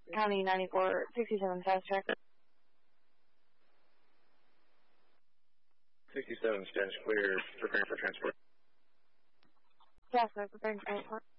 County 9467 fast track. 67 stands clear, preparing for transport. Yeah, so preparing for transport.